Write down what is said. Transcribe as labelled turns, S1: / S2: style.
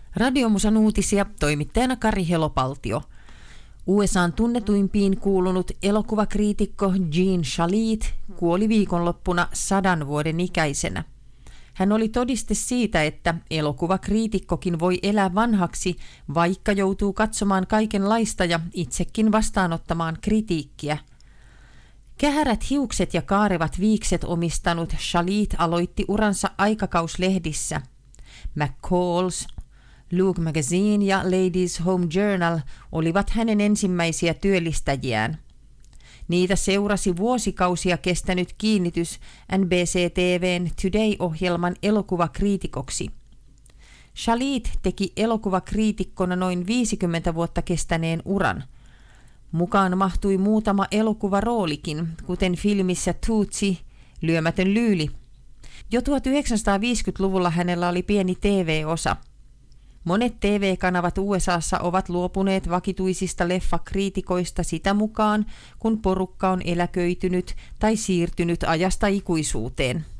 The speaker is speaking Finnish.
S1: Radiomusan uutisia toimittajana Kari Helopaltio. USA:n tunnetuimpiin kuulunut elokuvakriitikko Gene Shalit kuoli viikonloppuna 100 vuoden ikäisenä. Hän oli todiste siitä, että elokuvakriitikkokin voi elää vanhaksi, vaikka joutuu katsomaan kaikenlaista ja itsekin vastaanottamaan kritiikkiä. Kähärät hiukset ja kaarevat viikset omistanut Shalit aloitti uransa aikakauslehdissä. McCall's, Look Magazine ja Ladies Home Journal olivat hänen ensimmäisiä työllistäjiään. Niitä seurasi vuosikausia kestänyt kiinnitys NBC-TV:n Today-ohjelman elokuvakriitikoksi. Shalit teki elokuvakriitikkona noin 50 vuotta kestäneen uran. Mukaan mahtui muutama elokuvaroolikin, kuten filmissä Tootsie, lyömätön lyyli. Jo 1950-luvulla hänellä oli pieni TV-osa. Monet TV-kanavat USA:ssa ovat luopuneet vakituisista leffakriitikoista sitä mukaan, kun porukka on eläköitynyt tai siirtynyt ajasta ikuisuuteen.